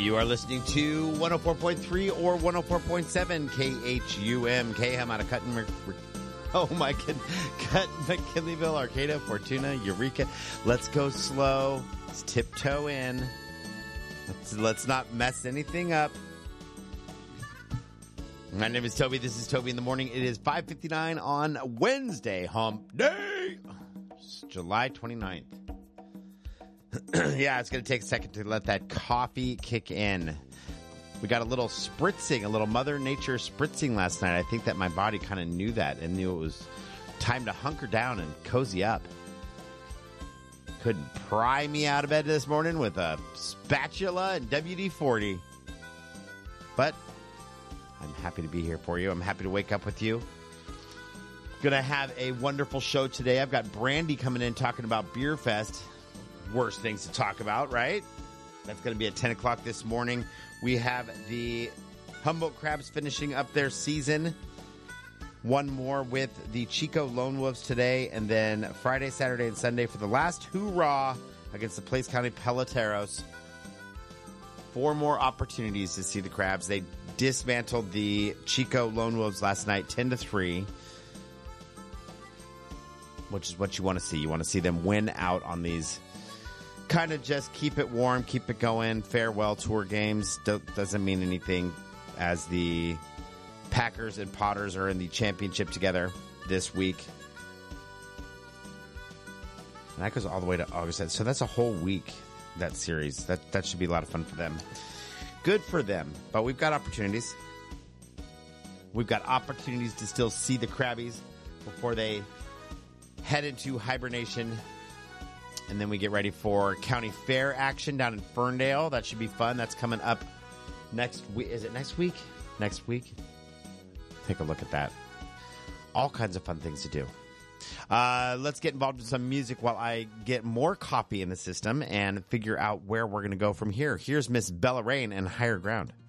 You are listening to 104.3 or 104.7 KHUM. I'm out of McKinleyville, Arcata, Fortuna, Eureka. Let's go slow. Let's tiptoe in. Let's not mess anything up. My name is Toby. This is Toby in the Morning. It is 5:59 on Wednesday, hump day. It's July 29th. Yeah, it's going to take a second to let that coffee kick in. We got a little spritzing, a little Mother Nature spritzing last night. I think that my body kind of knew that and knew it was time to hunker down and cozy up. Couldn't pry me out of bed this morning with a spatula and WD-40. But I'm happy to be here for you. I'm happy to wake up with you. Gonna have a wonderful show today. I've got Brandy coming in talking about Beer Fest. Worst things to talk about, right? That's going to be at 10 o'clock this morning. We have the Humboldt Crabs finishing up their season. One more with the Chico Lone Wolves today. And then Friday, Saturday, and Sunday for the last hoorah against the Place County Peloteros. 4 more opportunities to see the Crabs. They dismantled the Chico Lone Wolves last night, 10-3. Which is what you want to see. You want to see them win out on these kind of just keep it warm, keep it going, farewell tour games. Doesn't mean anything as the Packers and Potters are in the championship together this week. And that goes all the way to August. So that's a whole week, that series. That should be a lot of fun for them. Good for them. But we've got opportunities. We've got opportunities to still see the Crabbies before they head into hibernation. And then we get ready for county fair action down in Ferndale. That should be fun. That's coming up next week. Is it next week? Next week? Take a look at that. All kinds of fun things to do. Let's get involved in some music while I get more coffee in the system and figure out where we're going to go from here. Here's Miss Bella Rain and Higher Ground.